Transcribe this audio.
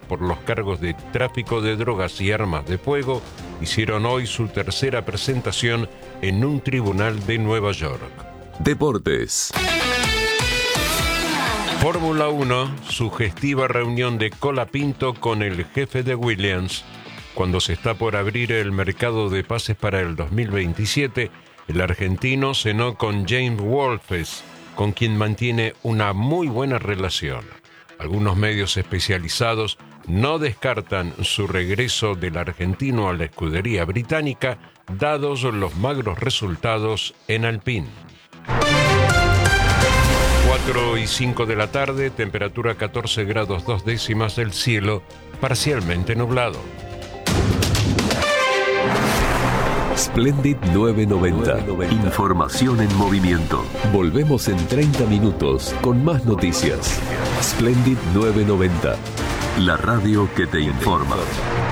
por los cargos de tráfico de drogas y armas de fuego hicieron hoy su tercera presentación en un tribunal de Nueva York. Deportes. Fórmula 1, sugestiva reunión de Colapinto con el jefe de Williams. Cuando se está por abrir el mercado de pases para el 2027, el argentino cenó con James Wolfes, con quien mantiene una muy buena relación. Algunos medios especializados no descartan su regreso del argentino a la escudería británica, dados los magros resultados en Alpine. 4:05 de la tarde, temperatura 14 grados 2 décimas del cielo, parcialmente nublado. Splendid 990. Información en movimiento. Volvemos en 30 minutos con más noticias. Splendid 990. La radio que te informa.